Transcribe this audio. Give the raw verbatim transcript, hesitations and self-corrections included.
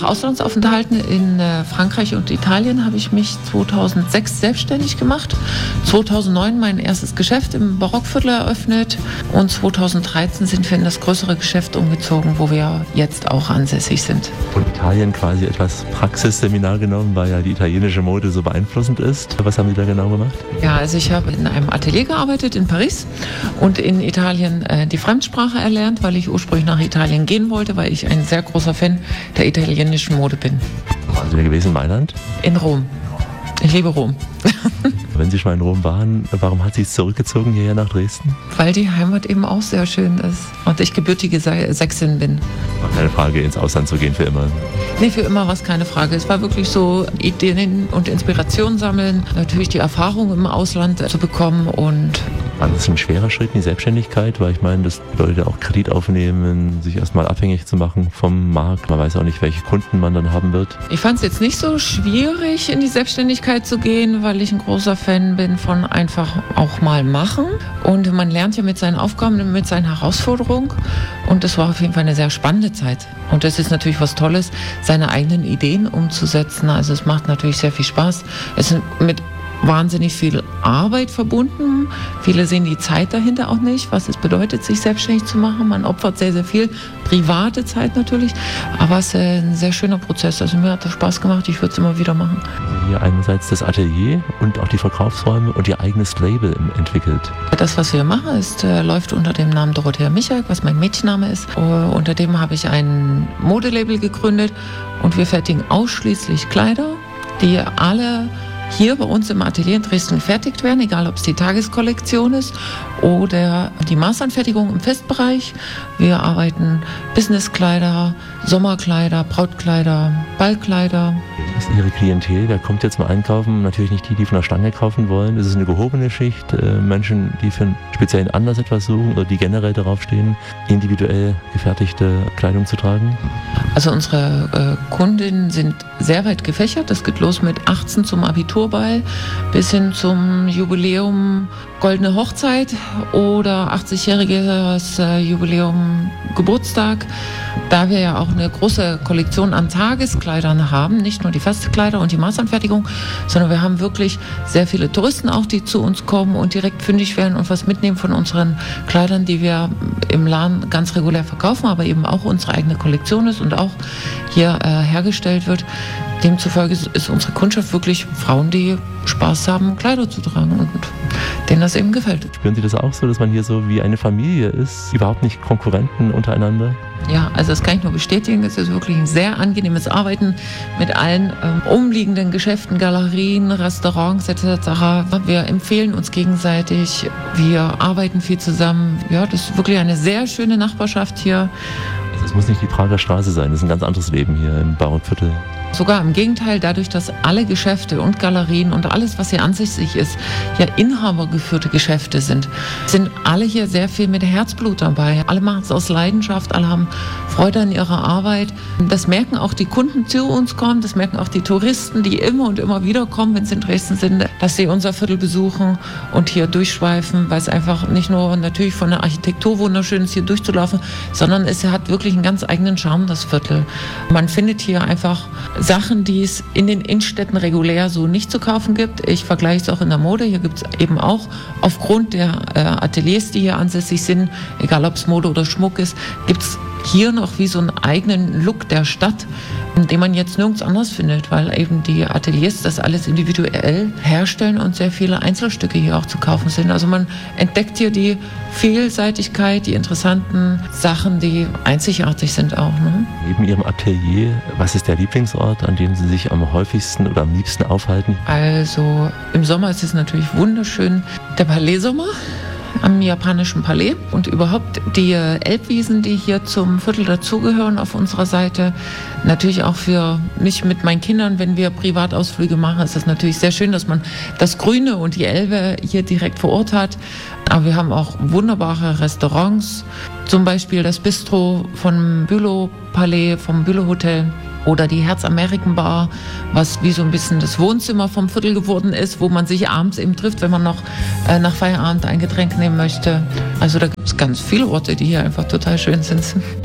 Auslandsaufenthalten in äh, Frankreich und Italien habe ich mich zweitausendsechs selbstständig gemacht. zweitausendneun mein erstes Geschäft im Barockviertel eröffnet und zweitausenddreizehn sind wir in das größere Geschäft umgezogen, wo wir jetzt auch ansässig sind. Und Italien quasi etwas Praxisseminar genommen, weil ja die italienische Mode so beeinflussend ist. Was haben Sie da genau gemacht? Ja, also ich habe in einem Atelier gearbeitet in Paris und in Italien äh, die Fremdsprache erlernt, weil ich ursprünglich nach Italien gehen wollte, weil ich ein sehr großer Fan der italienischen Mode bin. Wo waren Sie denn gewesen in Mailand? In Rom. Ich liebe Rom. Wenn Sie schon mal in Rom waren, warum hat Sie es zurückgezogen hierher nach Dresden? Weil die Heimat eben auch sehr schön ist und ich gebürtige Sächsin bin. War keine Frage, ins Ausland zu gehen für immer? Nee, für immer war es keine Frage. Es war wirklich so, Ideen und Inspiration sammeln, natürlich die Erfahrung im Ausland zu bekommen und... War das ein schwerer Schritt in die Selbstständigkeit? Weil ich meine, dass Leute auch Kredit aufnehmen, sich erstmal abhängig zu machen vom Markt. Man weiß auch nicht, welche Kunden man dann haben wird. Ich fand es jetzt nicht so schwierig, in die Selbstständigkeit zu gehen, weil ich ein großer Fan bin von einfach auch mal machen. Und man lernt ja mit seinen Aufgaben, mit seinen Herausforderungen. Und das war auf jeden Fall eine sehr spannende Zeit. Und das ist natürlich was Tolles, seine eigenen Ideen umzusetzen. Also es macht natürlich sehr viel Spaß. Es ist mit wahnsinnig viel Arbeit verbunden. Viele sehen die Zeit dahinter auch nicht, was es bedeutet, sich selbstständig zu machen. Man opfert sehr, sehr viel private Zeit natürlich, aber es ist ein sehr schöner Prozess. Also mir hat das Spaß gemacht, ich würde es immer wieder machen. Hier einerseits das Atelier und auch die Verkaufsräume und Ihr eigenes Label entwickelt. Das, was wir machen, ist, äh, läuft unter dem Namen Dorothea Michak, was mein Mädchenname ist. Uh, unter dem habe ich ein Modelabel gegründet und wir fertigen ausschließlich Kleider, die alle hier bei uns im Atelier in Dresden gefertigt werden, egal ob es die Tageskollektion ist oder die Maßanfertigung im Festbereich. Wir arbeiten Businesskleider, Sommerkleider, Brautkleider, Ballkleider. Das ist Ihre Klientel, wer kommt jetzt mal einkaufen? Natürlich nicht die, die von der Stange kaufen wollen. Das ist eine gehobene Schicht. Äh, Menschen, die für einen speziellen Anlass etwas suchen oder die generell darauf stehen, individuell gefertigte Kleidung zu tragen. Also unsere äh, Kundinnen sind sehr weit gefächert. Das geht los mit achtzehn zum Abiturball bis hin zum Jubiläum Goldene Hochzeit oder achtzigjähriges äh, Jubiläum Geburtstag. Da wir ja auch eine große Kollektion an Tageskleidern haben, nicht nur die Festkleider und die Maßanfertigung, sondern wir haben wirklich sehr viele Touristen auch, die zu uns kommen und direkt fündig werden und was mitnehmen von unseren Kleidern, die wir im Laden ganz regulär verkaufen, aber eben auch unsere eigene Kollektion ist und auch hier äh, hergestellt wird. Demzufolge ist unsere Kundschaft wirklich Frauen, die Spaß haben, Kleider zu tragen und denen das eben gefällt. Spüren Sie das auch so, dass man hier so wie eine Familie ist, überhaupt nicht Konkurrenten untereinander? Ja, also das kann ich nur bestätigen. Es ist wirklich ein sehr angenehmes Arbeiten mit allen ähm, umliegenden Geschäften, Galerien, Restaurants et cetera. Wir empfehlen uns gegenseitig, wir arbeiten viel zusammen. Ja, das ist wirklich eine sehr schöne Nachbarschaft hier. Also es muss nicht die Prager Straße sein, das ist ein ganz anderes Leben hier im Barockviertel. Sogar im Gegenteil, dadurch, dass alle Geschäfte und Galerien und alles, was hier ansässig ist, ja inhabergeführte Geschäfte sind, sind alle hier sehr viel mit Herzblut dabei. Alle machen es aus Leidenschaft, alle haben Freude an ihrer Arbeit. Das merken auch die Kunden, die zu uns kommen, das merken auch die Touristen, die immer und immer wieder kommen, wenn sie in Dresden sind, dass sie unser Viertel besuchen und hier durchschweifen, weil es einfach nicht nur natürlich von der Architektur wunderschön ist, hier durchzulaufen, sondern es hat wirklich einen ganz eigenen Charme, das Viertel. Man findet hier einfach Sachen, die es in den Innenstädten regulär so nicht zu kaufen gibt. Ich vergleiche es auch in der Mode. Hier gibt es eben auch aufgrund der äh, Ateliers, die hier ansässig sind, egal ob es Mode oder Schmuck ist, gibt es hier noch wie so einen eigenen Look der Stadt, den man jetzt nirgends anders findet, weil eben die Ateliers das alles individuell herstellen und sehr viele Einzelstücke hier auch zu kaufen sind. Also man entdeckt hier die Vielseitigkeit, die interessanten Sachen, die einzigartig sind auch. Ne? Neben Ihrem Atelier, was ist der Lieblingsort, an dem Sie sich am häufigsten oder am liebsten aufhalten? Also im Sommer ist es natürlich wunderschön, der Palais-Sommer am japanischen Palais und überhaupt die Elbwiesen, die hier zum Viertel dazugehören auf unserer Seite. Natürlich auch für mich mit meinen Kindern, wenn wir Privatausflüge machen, ist es natürlich sehr schön, dass man das Grüne und die Elbe hier direkt vor Ort hat. Aber wir haben auch wunderbare Restaurants, zum Beispiel das Bistro vom Bülow Palais, vom Bülow Hotel. Oder die Herz-Ameriken-Bar, was wie so ein bisschen das Wohnzimmer vom Viertel geworden ist, wo man sich abends eben trifft, wenn man noch äh, nach Feierabend ein Getränk nehmen möchte. Also da gibt es ganz viele Orte, die hier einfach total schön sind.